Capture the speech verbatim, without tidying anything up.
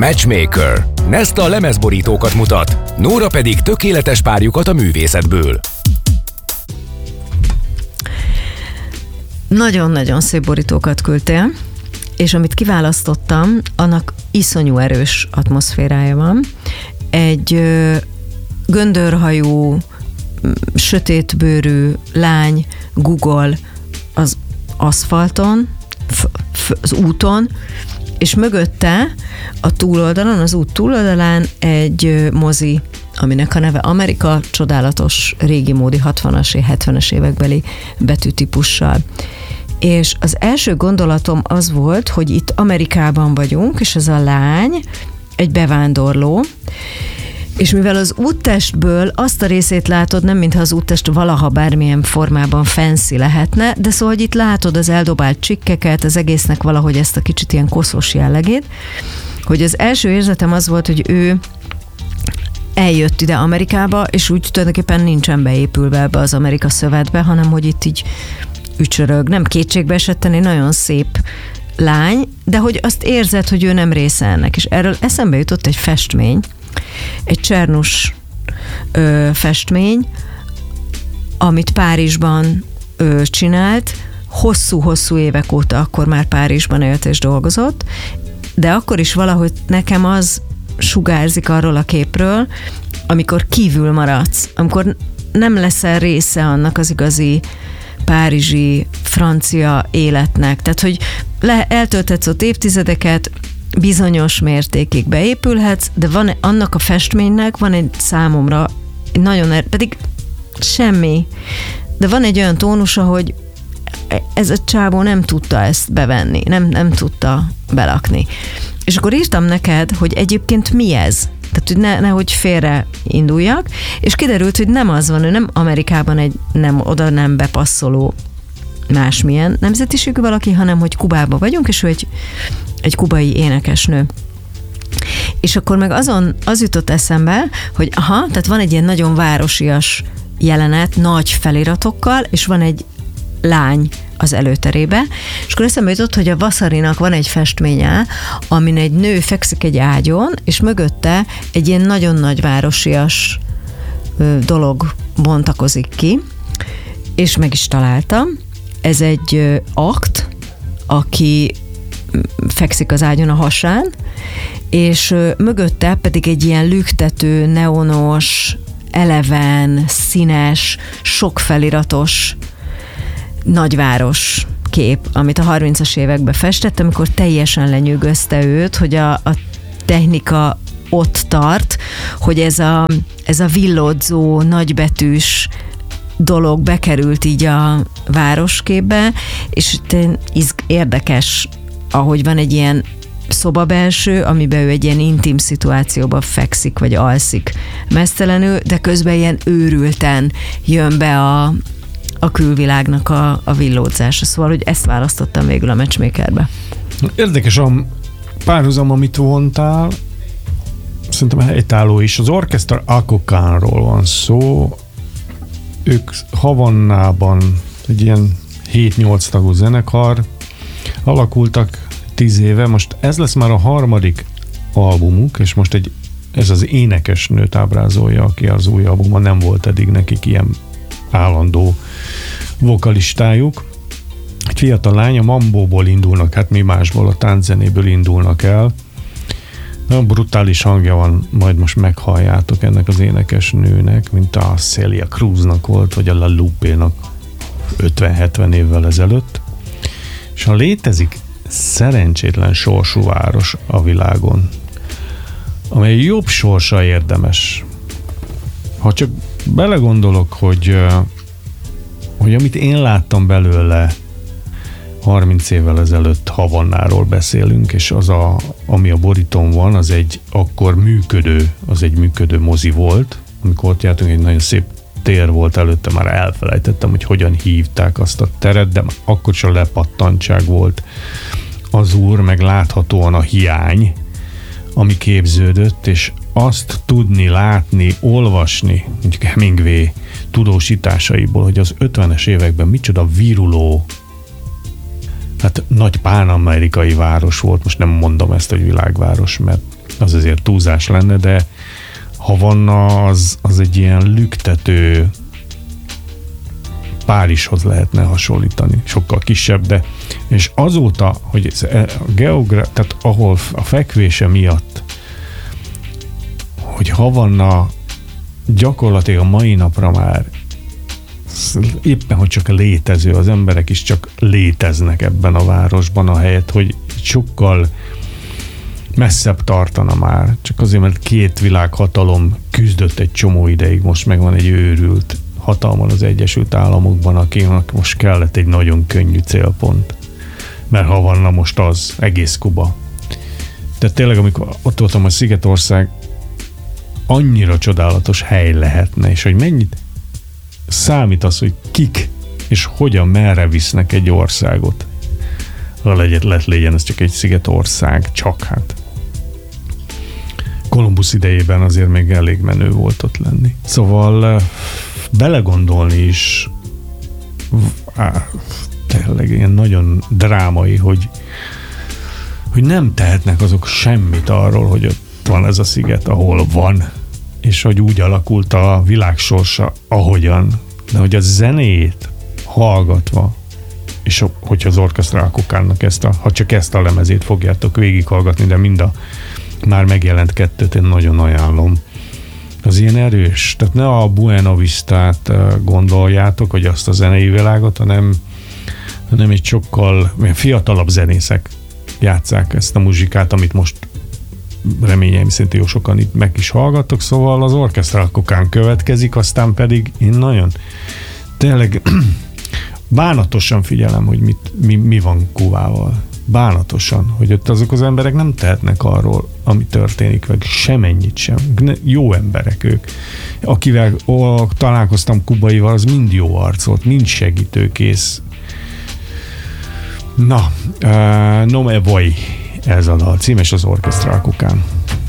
Matchmaker. Nesta lemezborítókat mutat, Nóra pedig tökéletes párjukat a művészetből. Nagyon-nagyon szép borítókat küldtél, és amit kiválasztottam, annak iszonyú erős atmoszférája van. Egy ö, göndörhajú, sötétbőrű lány Google az aszfalton, f- f- az úton, és mögötte a túloldalon, az út túloldalán egy mozi, aminek a neve Amerika, csodálatos, régi módi hatvanas, hetvenes évekbeli betűtípussal. És az első gondolatom az volt, hogy itt Amerikában vagyunk, és ez a lány egy bevándorló, és mivel az úttestből azt a részét látod, nem mintha az úttest valaha bármilyen formában fancy lehetne, de szóval, hogy itt látod az eldobált csikkeket, az egésznek valahogy ezt a kicsit ilyen koszos jellegét, hogy az első érzetem az volt, hogy ő eljött ide Amerikába, és úgy tulajdonképpen nincsen beépülve ebbe az Amerika szövetbe, hanem hogy itt így ücsörög, nem kétségbe esetten, egy nagyon szép lány, de hogy azt érzed, hogy ő nem része ennek, és erről eszembe jutott egy festmény, egy Csernus ö, festmény, amit Párizsban ö, csinált, hosszú-hosszú évek óta, akkor már Párizsban élt és dolgozott, de akkor is valahogy nekem az sugárzik arról a képről, amikor kívül maradsz, amikor nem leszel része annak az igazi párizsi, francia életnek. Tehát, hogy le, eltölthetsz ott évtizedeket, bizonyos mértékig beépülhetsz, de van annak a festménynek, van egy számomra nagyon, er- pedig semmi, de van egy olyan tónusa, hogy ez a csávó nem tudta ezt bevenni, nem, nem tudta belakni. És akkor írtam neked, hogy egyébként mi ez? Tehát, hogy ne, nehogy félre induljak, és kiderült, hogy nem az van, ő nem Amerikában egy nem, oda nem bepasszoló másmilyen nemzetiségű valaki, hanem hogy Kubában vagyunk, és ő egy, egy kubai énekesnő. És akkor meg azon az jutott eszembe, hogy aha, tehát van egy ilyen nagyon városias jelenet, nagy feliratokkal, és van egy lány az előterébe, és akkor eszembe jutott, hogy a Vasarinak van egy festménye, amin egy nő fekszik egy ágyon, és mögötte egy ilyen nagyon nagy városias dolog bontakozik ki, és meg is találtam. Ez egy akt, aki fekszik az ágyon a hasán, és mögötte pedig egy ilyen lüktető, neonos, eleven, színes, sok feliratos nagyváros kép, amit a harmincas években festett, amikor teljesen lenyűgözte őt, hogy a, a technika ott tart, hogy ez a, ez a villódzó, nagybetűs dolog bekerült így a városképbe, és érdekes, ahogy van egy ilyen szobabelső, amiben ő egy ilyen intim szituációban fekszik, vagy alszik mesztelenül, de közben ilyen őrülten jön be a, a külvilágnak a, a villódzása. Szóval, hogy ezt választottam végül a Matchmakerbe. Érdekes a párhuzam, amit vontál, szerintem helytálló is. Az Orchestra Akokánról van szó. Ők Havannában egy ilyen hét-nyolc tagú zenekar alakultak tíz éve. Most ez lesz már a harmadik albumuk, és most egy, ez az énekesnőt ábrázolja, aki az új albuma, nem volt eddig nekik ilyen állandó vokalistájuk. Egy fiatal lány, a mambóból indulnak, hát mi másból, a tánczenéből indulnak el. Nagyon brutális hangja van, majd most meghalljátok ennek az énekesnőnek, mint a Celia Cruznak volt, vagy a La Lupe-nak ötven-hetven évvel ezelőtt. És ha létezik szerencsétlen sorsú város a világon, amely jobb sorsa érdemes. Ha csak belegondolok, hogy, hogy amit én láttam belőle harminc évvel ezelőtt, Havannáról beszélünk, és az, a, ami a borítón van, az egy akkor működő, az egy működő mozi volt. Amikor ott jártunk, egy nagyon szép tér volt előtte, már elfelejtettem, hogy hogyan hívták azt a teret, de akkor is a lepattantság volt az úr, meg láthatóan a hiány, ami képződött, és azt tudni, látni, olvasni, mondjuk Hemingway tudósításaiból, hogy az ötvenes években micsoda viruló hát nagy pán-amerikai város volt, most nem mondom ezt, hogy világváros, mert az azért túlzás lenne, de Havanna az, az egy ilyen lüktető, Párizshoz lehetne hasonlítani, sokkal kisebb, de és azóta, hogy ez a geogra, tehát ahol a fekvése miatt, hogy Havanna gyakorlatilag a mai napra már éppen, hogy csak létező, az emberek is csak léteznek ebben a városban, a helyet, hogy sokkal messzebb tartana már, csak azért, mert két világhatalom küzdött egy csomó ideig, most meg van egy őrült hatalmon az Egyesült Államokban, akinek most kellett egy nagyon könnyű célpont. Mert Havanna most az, egész Kuba. Tehát tényleg, amikor ott voltam, hogy Szigetország annyira csodálatos hely lehetne, és hogy mennyit számít az, hogy kik és hogyan, merre visznek egy országot. Legyet lett legyen, ez csak egy szigetország, csak hát. Kolumbusz idejében azért még elég menő volt ott lenni. Szóval belegondolni is á, tényleg ilyen nagyon drámai, hogy, hogy nem tehetnek azok semmit arról, hogy ott van ez a sziget, ahol van, és hogy úgy alakult a világ sorsa, ahogyan, de hogy a zenét hallgatva, és hogyha az Orchestra Akokánnak ezt a, ha csak ezt a lemezét fogjátok végighallgatni, de mind a már megjelent kettőt, én nagyon ajánlom. Az ilyen erős, tehát ne a Buena Vistát gondoljátok, hogy azt a zenei világot, hanem, hanem egy sokkal fiatalabb zenészek játsszák ezt a muzsikát, amit most reményeim szerint jó sokan itt meg is hallgattok, szóval az Orchestra Akokán következik, aztán pedig én nagyon tényleg bánatosan figyelem, hogy mit, mi, mi van Kubával. Bánatosan, hogy ott azok az emberek nem tehetnek arról, ami történik, vagy semennyit sem. Jó emberek ők. Akivel ó, találkoztam kubaival, az mind jó arc volt, mind segítőkész. Na, uh, No Me Voy, ez a dal cím, és az Orchestra Akokán.